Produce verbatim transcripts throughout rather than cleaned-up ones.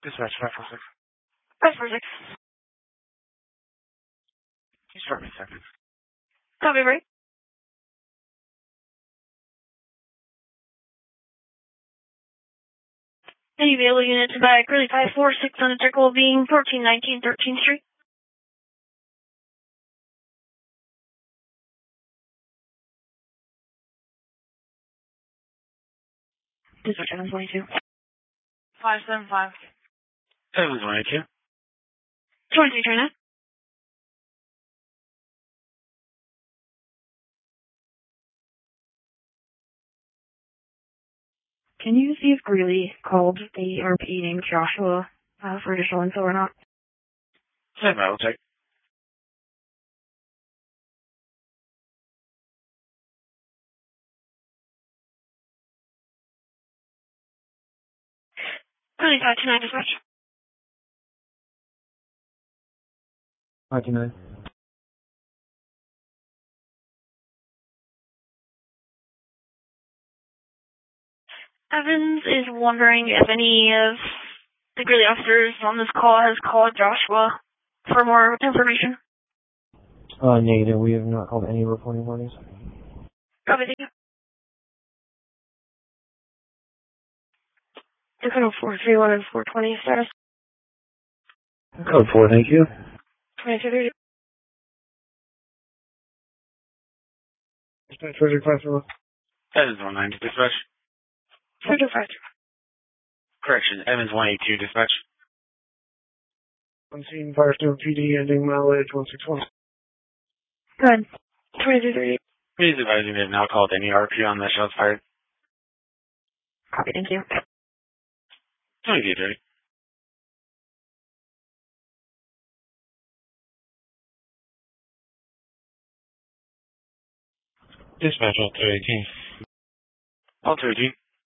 Dispatch five four six. five four six. Can you start me seconds? Copy, break. Any available units by Curly five four six on the circle being fourteen nineteen thirteenth Street. Dispatch seven twenty-two. five seven five. seven twenty-two. twenty-three twenty-nine. Can you see if Greeley called the R P named Joshua uh, for additional info or not? Seven, I will check. Curly five two nine dispatch. five two nine. Evans is wondering if any of the Greeley officers on this call has called Joshua for more information. Uh, negative. We have not called any reporting parties. Copy, thank you. Dakota four three one and four twenty status. Code four, thank you. twenty-two thirty. Dispatch Frederick five three one. Evans one ninety, dispatch. two five two. Correction, Evans one eighty-two, dispatch. Unseen Firestone P D ending mileage one six one. Good. twenty-two thirty. Please advise you we have now called any R P on the shots fired. Copy, thank you. twenty-two thirty. Dispatch Alter eighteen. Alter eighteen.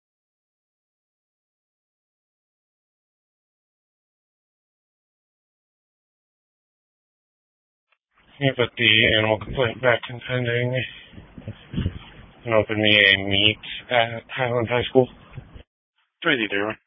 Can you put the animal complaint back in pending and open me a meet at Highland High School? twenty-two thirty-one.